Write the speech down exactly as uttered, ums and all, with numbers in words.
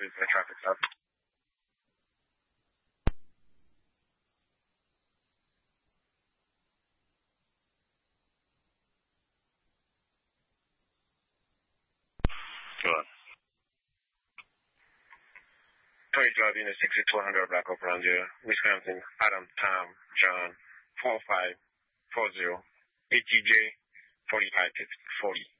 with a traffic stop. Go on. Tony driving a sixty-two hundred Black Oak Ranger, Wisconsin, Adam, Tom, John, four five four zero, A T J, forty-five forty.